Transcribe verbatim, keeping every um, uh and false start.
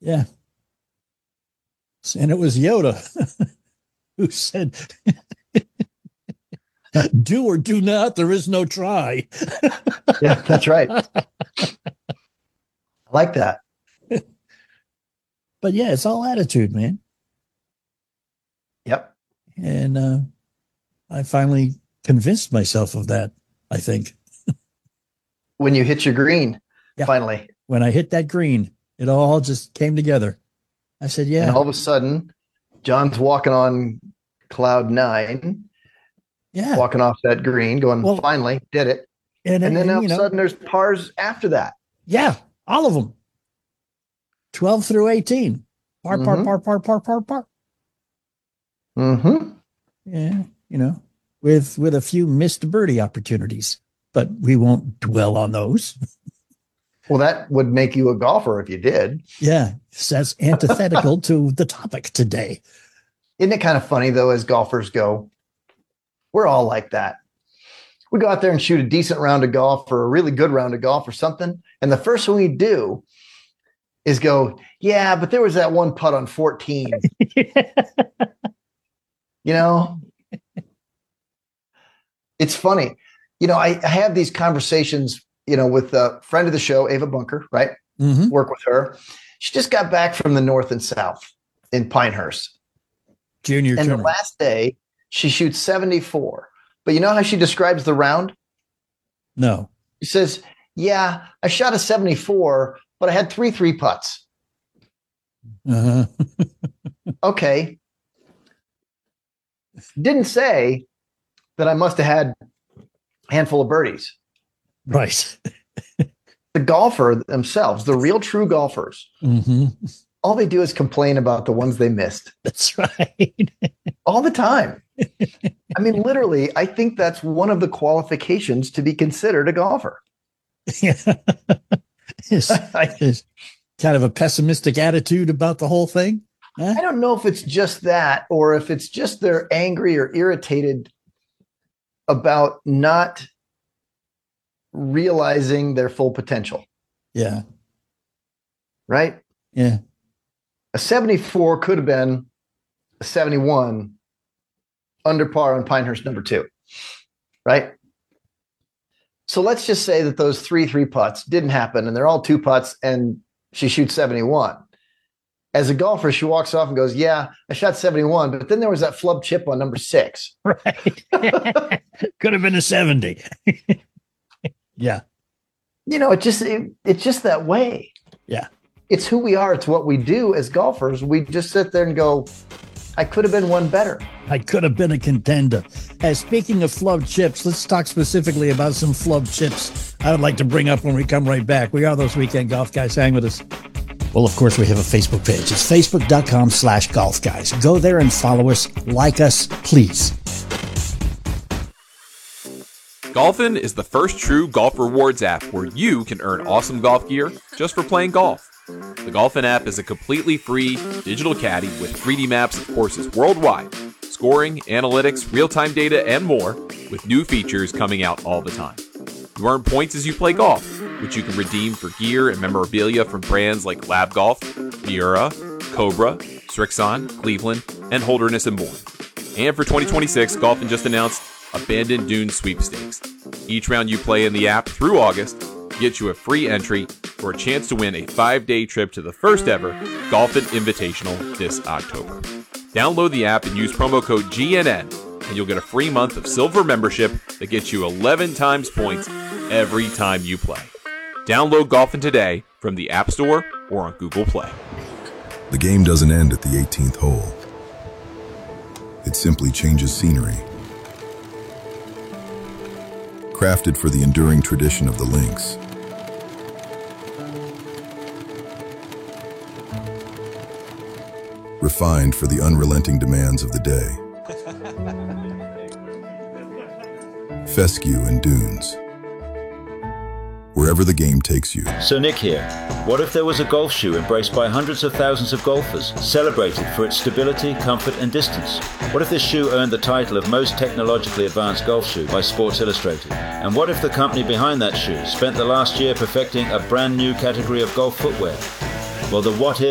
Yeah. And it was Yoda who said, do or do not, there is no try. Yeah, that's right. I like that. But yeah, it's all attitude, man. Yep. And uh, I finally convinced myself of that, I think. When you hit your green, yeah. Finally. When I hit that green, it all just came together. I said, yeah. And all of a sudden, John's walking on cloud nine. Yeah. Walking off that green, going, well, finally, did it. And, and then and, all of a know, sudden, there's pars after that. Yeah, all of them. twelve through eighteen. Par, mm-hmm. par, par, par, par, par, par. Mm-hmm. Yeah, you know, with with a few missed birdie opportunities, but we won't dwell on those. Well, that would make you a golfer if you did. Yeah, that's antithetical to the topic today. Isn't it kind of funny, though, as golfers go, we're all like that. We go out there and shoot a decent round of golf or a really good round of golf or something. And the first thing we do is go, yeah, but there was that one putt on fourteen. You know, it's funny. You know, I, I have these conversations, you know, with a friend of the show, Ava Bunker, right? Mm-hmm. Work with her. She just got back from the North and South in Pinehurst. Junior And tournament. The last day, she shoots seventy-four. But you know how she describes the round? No. She says, yeah, I shot a seventy-four, but I had three three putts. Uh-huh. Okay. Didn't say that I must have had a handful of birdies. Right. The golfer themselves, the real true golfers, mm-hmm. all they do is complain about the ones they missed. That's right. All the time. I mean, literally, I think that's one of the qualifications to be considered a golfer. Yeah. it's, it's kind of a pessimistic attitude about the whole thing. Huh? I don't know if it's just that or if it's just they're angry or irritated about not realizing their full potential. Yeah. Right? Yeah. A seventy-four could have been a seventy-one under par on Pinehurst number two. Right? So let's just say that those three three putts didn't happen and they're all two putts and she shoots seventy-one. As a golfer, she walks off and goes, yeah, I shot seventy-one, but then there was that flub chip on number six. Right. Could have been a seventy. Yeah. You know, it just it, it's just that way. Yeah. It's who we are. It's what we do as golfers. We just sit there and go, I could have been one better. I could have been a contender. As speaking of flub chips, let's talk specifically about some flub chips I would like to bring up when we come right back. We are those weekend golf guys. Hang with us. Well, of course, we have a Facebook page. It's facebook.com slash golf guys. Go there and follow us. Like us, please. Golfin is the first true golf rewards app where you can earn awesome golf gear just for playing golf. The Golfin app is a completely free digital caddy with three D maps of courses worldwide, scoring, analytics, real-time data, and more, with new features coming out all the time. You earn points as you play golf, which you can redeem for gear and memorabilia from brands like Lab Golf, Miura, Cobra, Strixon, Cleveland, and Holderness and Bourne. And for twenty twenty-six, Golfin just announced Abandoned Dunes Sweepstakes. Each round you play in the app through August gets you a free entry for a chance to win a five-day trip to the first ever Golfin Invitational this October. Download the app and use promo code G N N, and you'll get a free month of silver membership that gets you eleven times points every time you play. Download Golfin today from the App Store or on Google Play. The game doesn't end at the eighteenth hole. It simply changes scenery. Crafted for the enduring tradition of the links. Refined for the unrelenting demands of the day. Fescue and dunes. Wherever the game takes you. So Nick here. What if there was a golf shoe embraced by hundreds of thousands of golfers, celebrated for its stability, comfort and distance? What if this shoe earned the title of most technologically advanced golf shoe by Sports Illustrated? And what if the company behind that shoe spent the last year perfecting a brand new category of golf footwear? Well, the what if